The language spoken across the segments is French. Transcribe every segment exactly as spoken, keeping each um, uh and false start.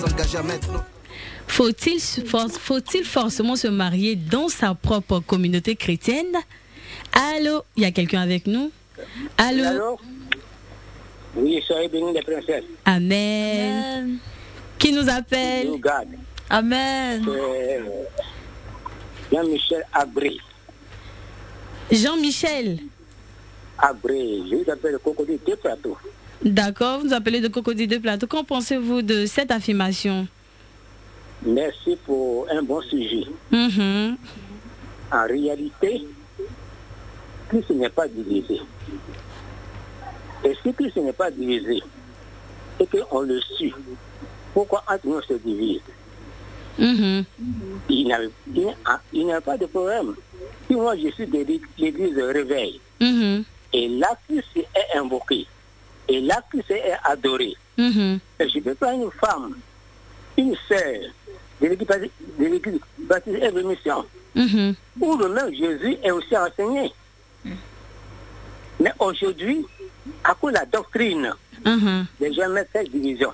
Faut-il, faut-il forcément se marier dans sa propre communauté chrétienne? Allô, il y a quelqu'un avec nous? Allô? Allô? Oui, soyez bénis les princesses. Amen. Amen. Qui nous appelle? Amen. C'est Jean-Michel Abré. Jean-Michel Abré, je vous appelle le Cocody de Plateau. D'accord, vous nous appelez de Cocody de Plateau. Qu'en pensez-vous de cette affirmation? Merci pour un bon sujet. Mm-hmm. En réalité, Christ n'est pas divisé. Et si Christ n'est pas divisé, et qu'on le suit, pourquoi entre nous se divise? Mm-hmm. Il n'y a pas de problème. Si moi je suis de l'église réveil, mm-hmm. et là Christ est invoqué, et là Christ est adoré, mm-hmm. et je ne peux pas une femme, une sœur de l'église baptisée et de mission, mm-hmm. où le même Jésus est aussi enseigné. Mm-hmm. Mais aujourd'hui, à cause de la doctrine, mm-hmm. les gens mettent cette division.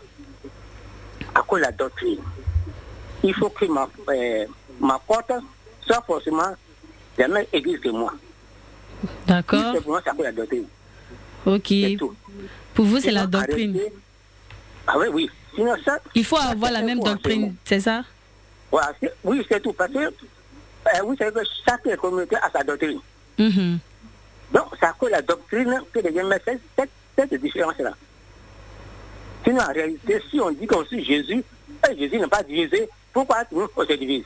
À cause de la doctrine, il faut que ma, euh, ma porte soit forcément la même église que moi. D'accord. C'est pour moi, c'est à cause de la doctrine. Ok. Pour vous, c'est Sinon, la doctrine. Arrêter... Ah oui, oui. Sinon, ça, il faut ça, avoir la même doctrine, c'est ça? Ouais, c'est... Oui, c'est tout. Parce que, euh, vous savez que chaque communauté a sa doctrine. Mm-hmm. Donc, c'est à cause de la doctrine que les gens mettent cette, cette, cette différence-là. Sinon, en réalité, si on dit qu'on suit Jésus, et Jésus n'est pas divisé, pourquoi nous, on se divise?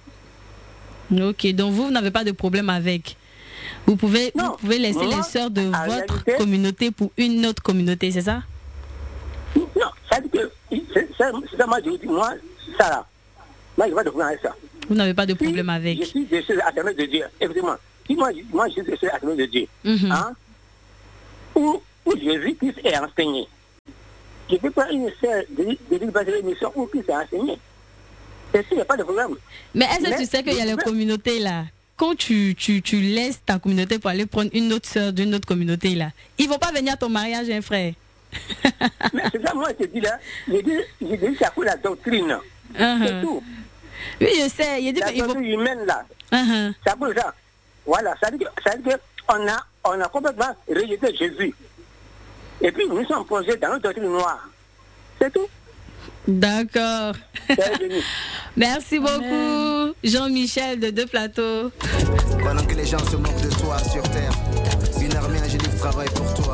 Ok, donc vous, vous n'avez pas de problème avec. Vous pouvez, non, vous pouvez laisser moi, les sœurs de votre réalité, communauté pour une autre communauté, c'est ça? Non, ça dit que, c'est ça, moi je dis, moi, ça là, moi je n'ai pas de problème avec ça. Vous n'avez pas de problème si avec. Je suis de ceux assemblés de Dieu, évidemment. Si moi, moi je suis de ceux assemblés de Dieu, mm-hmm. hein, où, où Jésus-Christ est enseigné, je ne peux pas une sœur de l'émission où Christ est enseigné. C'est sûr, il n'y a pas de problème. Mais est-ce que tu sais qu'il y a les communautés là? Quand tu, tu, tu laisses ta communauté pour aller prendre une autre sœur d'une autre communauté là, ils ne vont pas venir à ton mariage, hein, frère? Mais c'est ça, moi, je te dis là, je dis, je dis c'est à cause de la doctrine. Uh-huh. C'est tout. Oui, je sais. Il dit la doctrine vont... humaine là, uh-huh. c'est à cause de ça. Voilà, ça veut dire qu'on a, on a complètement rejeté Jésus. Et puis, nous sommes posés dans notre doctrine noire. C'est tout. D'accord. Merci beaucoup, Jean-Michel de Deux Plateaux. Pendant que les gens se moquent de toi sur terre, une armée angélique travaille pour toi.